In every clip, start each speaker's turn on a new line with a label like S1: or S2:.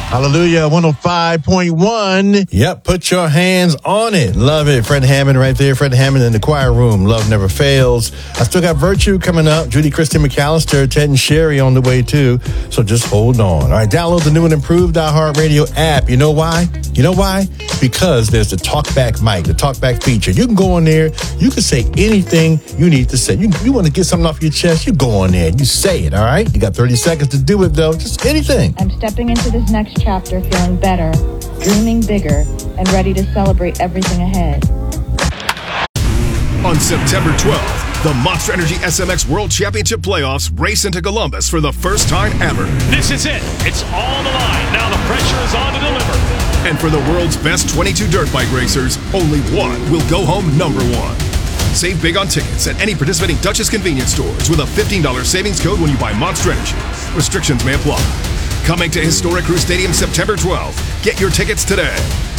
S1: Hallelujah, 105.1.
S2: Yep, put your hands on it. Love it. Fred Hammond right there. Fred Hammond in the choir room. Love never fails. I still got Virtue coming up. Judy Christie McAllister, Ted and Sherry on the way too. So just hold on. All right, download the new and improved iHeartRadio app. You know why? Because there's the TalkBack mic, the TalkBack feature. You can go on there. You can say anything you need to say. You want to get something off your chest, you go on there and you say it, all right? You got 30 seconds to do it, though. Just anything.
S3: I'm stepping into this next chapter feeling better, dreaming bigger, and ready to celebrate everything ahead.
S4: On September 12th, the Monster Energy SMX World Championship Playoffs race into Columbus for the first time ever.
S5: This is it. It's all on the line. Now the pressure is on to deliver.
S4: And for the world's best 22 dirt bike racers, only one will go home number one. Save big on tickets at any participating Duchess convenience stores with a $15 savings code when you buy Monster Energy. Restrictions may apply. Coming to Historic Crew Stadium September 12th. Get your tickets today.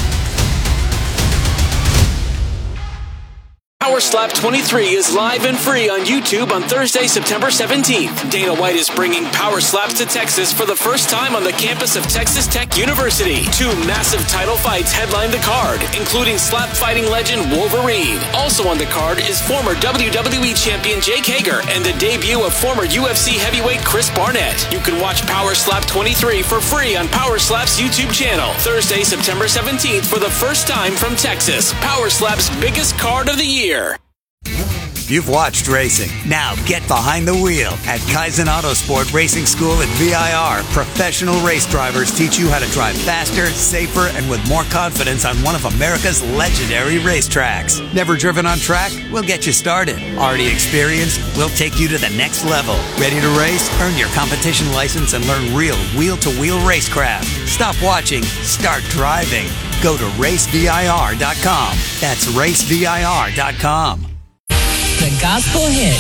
S6: Power Slap 23 is live and free on YouTube on Thursday, September 17th. Dana White is bringing Power Slaps to Texas for the first time on the campus of Texas Tech University. 2 massive title fights headline the card, including slap fighting legend Wolverine. Also on the card is former WWE champion Jake Hager and the debut of former UFC heavyweight Chris Barnett. You can watch Power Slap 23 for free on Power Slap's YouTube channel. Thursday, September 17th for the first time from Texas. Power Slap's biggest card of the year.
S7: You've watched racing. Now get behind the wheel. At Kaizen Autosport Racing School at VIR, professional race drivers teach you how to drive faster, safer, and with more confidence on one of America's legendary racetracks. Never driven on track? We'll get you started. Already experienced? We'll take you to the next level. Ready to race? Earn your competition license and learn real wheel-to-wheel racecraft. Stop watching. Start driving. Go to racevir.com. That's racevir.com.
S8: The Gospel Hit.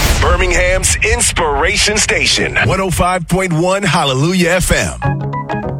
S9: Birmingham's Inspiration Station. 105.1 Hallelujah FM.